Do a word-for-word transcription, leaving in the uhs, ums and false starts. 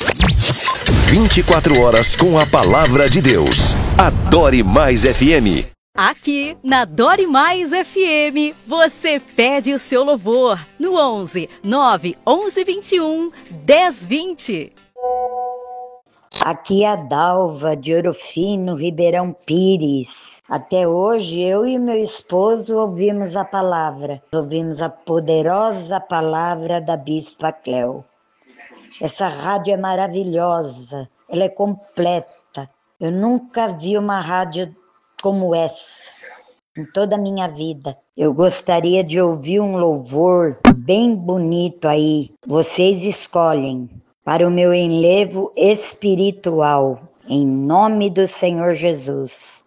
vinte e quatro horas com a palavra de Deus. Adore Mais F M. Aqui na Adore Mais F M, você pede o seu louvor no onze nove onze vinte e um dez vinte. Aqui é a Dalva de Ouro Fino, Ribeirão Pires. Até hoje eu e meu esposo ouvimos a palavra, ouvimos a poderosa palavra da Bispa Cléo. Essa rádio é maravilhosa, ela é completa. Eu nunca vi uma rádio como essa em toda a minha vida. Eu gostaria de ouvir um louvor bem bonito aí. Vocês escolhem para o meu enlevo espiritual, em nome do Senhor Jesus.